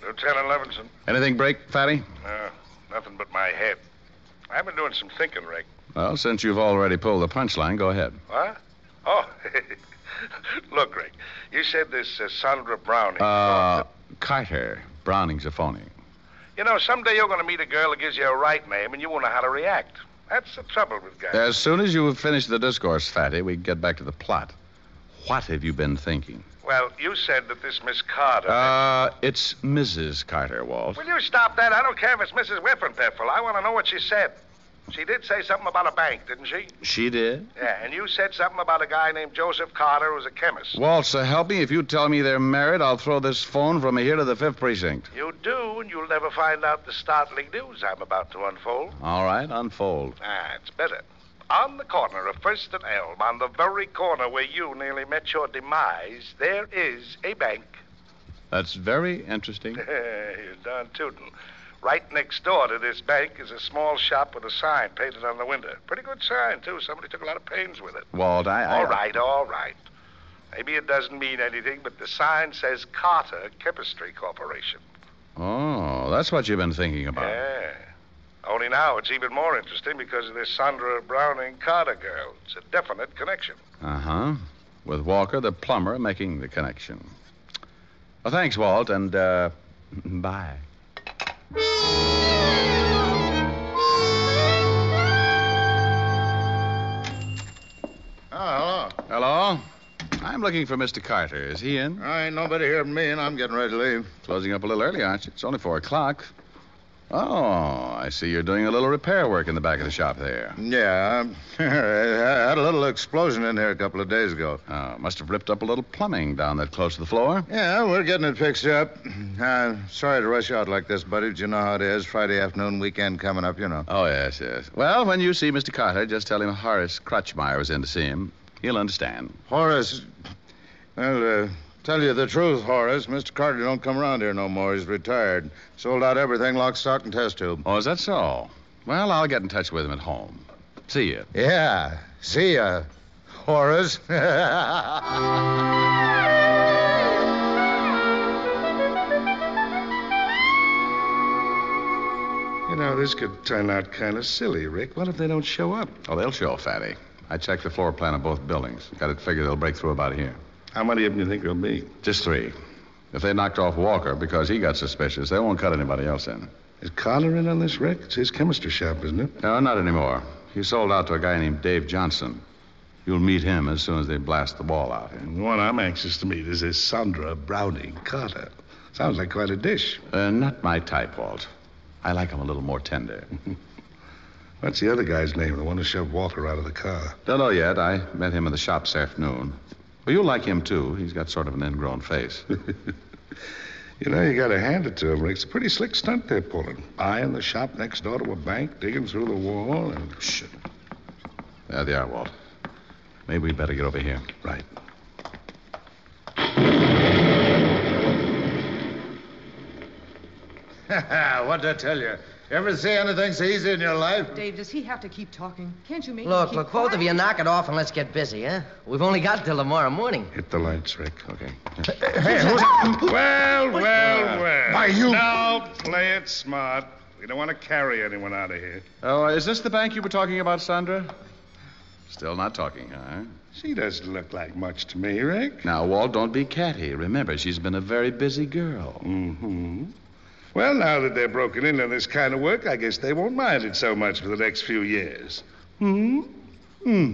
Lieutenant Levinson. Anything break, Fatty? Nothing but my head. I've been doing some thinking, Rick. Well, since you've already pulled the punchline, go ahead. What? Oh, look, Rick, you said this Sandra Browning. Carter. Browning's a phony. You know, someday you're going to meet a girl that gives you a right name, and you won't know how to react. That's the trouble with guys. As soon as you have finished the discourse, Fatty, we get back to the plot. What have you been thinking? Well, you said that this Miss Carter... It's Mrs. Carter, Walt. Will you stop that? I don't care if it's Mrs. Whiffenpiffle. I want to know what she said. She did say something about a bank, didn't she? She did? Yeah, and you said something about a guy named Joseph Carter who's a chemist. Walt, so help me. If you tell me they're married, I'll throw this phone from here to the 5th precinct. You do, and you'll never find out the startling news I'm about to unfold. All right, unfold. It's better. On the corner of 1st and Elm, on the very corner where you nearly met your demise, there is a bank. That's very interesting. You're darn tootin'. Right next door to this bank is a small shop with a sign painted on the window. Pretty good sign, too. Somebody took a lot of pains with it. Walt, All right. Maybe it doesn't mean anything, but the sign says Carter Chemistry Corporation. Oh, that's what you've been thinking about. Yeah. Only now it's even more interesting because of this Sandra Browning Carter girl. It's a definite connection. Uh-huh. With Walker, the plumber, making the connection. Well, thanks, Walt, and, bye. Hello. Hello? I'm looking for Mr. Carter. Is he in? Ain't nobody here but me, and I'm getting ready to leave. Closing up a little early, aren't you? It's only 4 o'clock. Oh, I see you're doing a little repair work in the back of the shop there. Yeah, I had a little explosion in here a couple of days ago. Oh, must have ripped up a little plumbing down that close to the floor. Yeah, we're getting it fixed up. Sorry to rush out like this, buddy, but you know how it is. Friday afternoon, weekend coming up, you know. Oh, yes. Well, when you see Mr. Carter, just tell him Horace Crutchmeyer was in to see him. He'll understand. Horace, well, tell you the truth, Horace, Mr. Carter don't come around here no more. He's retired. Sold out everything, lock, stock, and test tube. Oh, is that so? Well, I'll get in touch with him at home. See you. Yeah, see ya, Horace. You know, this could turn out kind of silly, Rick. What if they don't show up? Oh, they'll show, Fatty. I checked the floor plan of both buildings. Got it figured they'll break through about here. How many of them do you think there'll be? Just 3. If they knocked off Walker because he got suspicious, they won't cut anybody else in. Is Carter in on this, Rick? It's his chemistry shop, isn't it? No, not anymore. He sold out to a guy named Dave Johnson. You'll meet him as soon as they blast the wall out here. The one I'm anxious to meet is this Sandra Browning Carter. Sounds like quite a dish. Not my type, Walt. I like him a little more tender. What's the other guy's name, the one who shoved Walker out of the car? Don't know yet. I met him in the shop this afternoon. Well, you'll like him, too. He's got sort of an ingrown face. You know, you got to hand it to him, Rick. It's a pretty slick stunt they're pulling. Buying the shop next door to a bank, digging through the wall, and... Shh. There they are, Walt. Maybe we'd better get over here. Right. What'd I tell you? Ever see anything so easy in your life? Dave, does he have to keep talking? Can't you make him Look, keep both quiet? of you knock it off and let's get busy, huh? We've only got till tomorrow morning. Hit the lights, Rick. Okay. Well. Why, you... Now, play it smart. We don't want to carry anyone out of here. Oh, is this the bank you were talking about, Sandra? Still not talking, huh? She doesn't look like much to me, Rick. Now, Walt, don't be catty. Remember, she's been a very busy girl. Mm-hmm. Well, now that they're broken in on this kind of work, I guess they won't mind it so much for the next few years. Hmm?